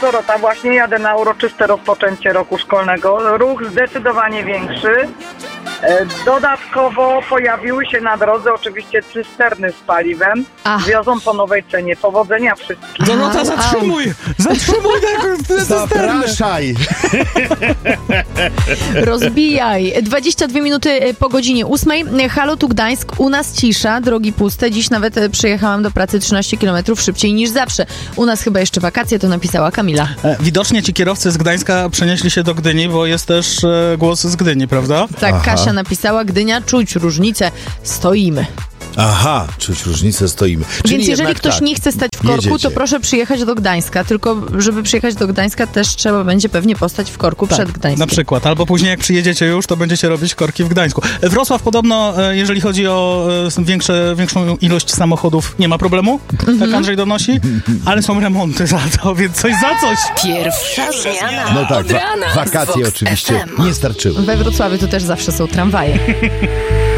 Dorota, właśnie jadę na uroczyste rozpoczęcie roku szkolnego. Ruch zdecydowanie większy. Dodatkowo pojawiły się na drodze oczywiście cysterny z paliwem. Wiozą po nowej cenie. Powodzenia wszystkim. Dorota, zatrzymuj tę Zapraszaj! Rozbijaj. 22 minuty po godzinie 8. Halo, tu Gdańsk. U nas cisza, drogi puste. Dziś nawet przyjechałam do pracy 13 km szybciej niż zawsze. U nas chyba jeszcze wakacje, to napisała Kamila. Widocznie ci kierowcy z Gdańska przenieśli się do Gdyni, bo jest też głos z Gdyni, prawda? Tak, Kasia napisała, Gdynia, czuć różnicę, stoimy. Aha, czuć różnicę, stoimy. Czyli więc jeżeli ktoś tak, nie chce stać w korku, to proszę przyjechać do Gdańska. Tylko żeby przyjechać do Gdańska też trzeba będzie pewnie postać w korku przed Gdańskiem. Na przykład. Albo później jak przyjedziecie już, to będziecie robić korki w Gdańsku. Wrocław podobno, jeżeli chodzi o większą ilość samochodów, nie ma problemu, tak Andrzej donosi, ale są remonty za to, więc coś za coś. Pierwsza zmiana. No tak, wakacje oczywiście nie starczyły. We Wrocławiu to też zawsze są tramwaje.